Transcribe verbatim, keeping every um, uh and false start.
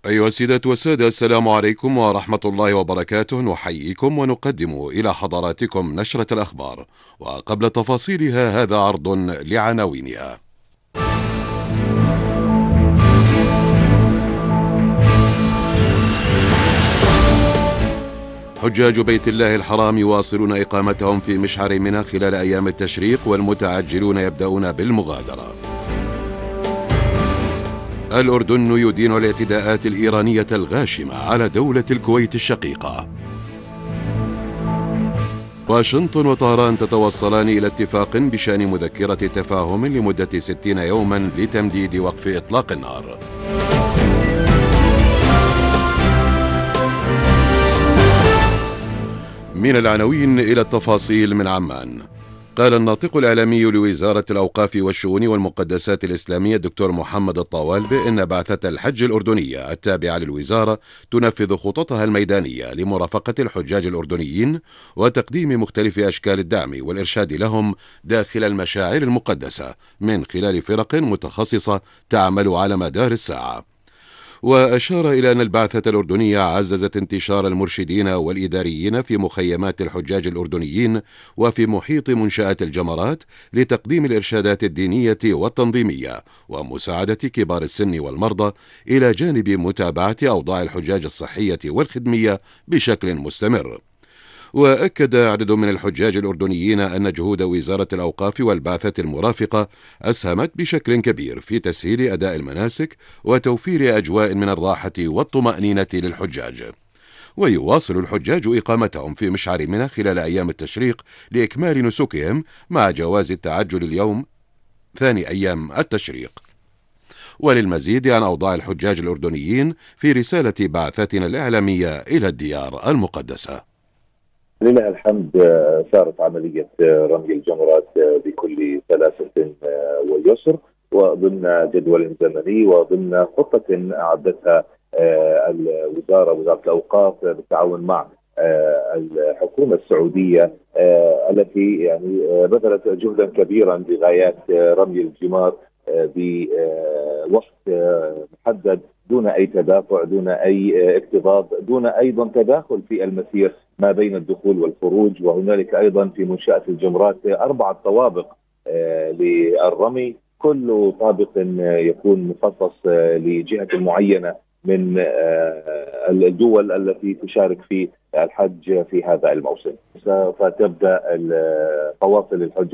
أيها السيدات والسادة، السلام عليكم ورحمة الله وبركاته. نحييكم ونقدم إلى حضراتكم نشرة الأخبار، وقبل تفاصيلها هذا عرض لعناوينها. حجاج بيت الله الحرام يواصلون إقامتهم في مشعر منى خلال أيام التشريق، والمتعجلون يبدأون بالمغادرة. الأردن يدين الاعتداءات الإيرانية الغاشمة على دولة الكويت الشقيقة. واشنطن وطهران تتوصلان إلى اتفاق بشأن مذكرة تفاهم لمدة ستين يوما لتمديد وقف إطلاق النار. من العناوين إلى التفاصيل من عمان. قال الناطق الإعلامي لوزارة الأوقاف والشؤون والمقدسات الإسلامية الدكتور محمد الطوالبي إن بعثة الحج الأردنية التابعة للوزارة تنفذ خططها الميدانية لمرافقة الحجاج الأردنيين وتقديم مختلف أشكال الدعم والإرشاد لهم داخل المشاعر المقدسة من خلال فرق متخصصة تعمل على مدار الساعة. وأشار إلى أن البعثة الأردنية عززت انتشار المرشدين والإداريين في مخيمات الحجاج الأردنيين وفي محيط منشآت الجمرات لتقديم الإرشادات الدينية والتنظيمية ومساعدة كبار السن والمرضى، إلى جانب متابعة أوضاع الحجاج الصحية والخدمية بشكل مستمر. وأكد عدد من الحجاج الأردنيين أن جهود وزارة الأوقاف والبعثة المرافقة أسهمت بشكل كبير في تسهيل أداء المناسك وتوفير أجواء من الراحة والطمأنينة للحجاج. ويواصل الحجاج إقامتهم في مشعر منى خلال أيام التشريق لإكمال نسكهم مع جواز التعجل اليوم ثاني أيام التشريق. وللمزيد عن أوضاع الحجاج الأردنيين في رسالة بعثتنا الإعلامية إلى الديار المقدسة. لله الحمد، سارت عملية رمي الجمرات بكل سلاسة ويسر وضمن جدول زمني وضمن خطة أعدتها الوزارة وزارة الأوقاف بالتعاون مع الحكومة السعودية، التي يعني بذلت جهدا كبيرا لغايات رمي الجمار بوقت محدد دون أي تدافع، دون أي اكتظاظ، دون أيضا تداخل في المسير ما بين الدخول والخروج. وهنالك أيضا في منشأة الجمرات أربعة طوابق للرمي، كل طابق يكون مخصص لجهة معينة من الدول التي تشارك في الحج في هذا الموسم. سوف تبدأ فواصل الحج